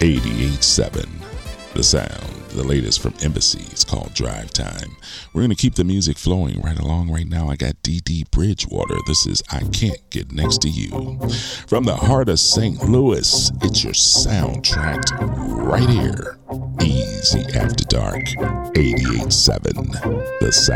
88.7 The Sound. The latest from Embassy. It's called Drive Time. We're going to keep the music flowing right along right now. I got D.D. Bridgewater. This is I Can't Get Next to You. From the heart of St. Louis, it's your soundtrack right here. Easy After Dark. 88.7 The Sound.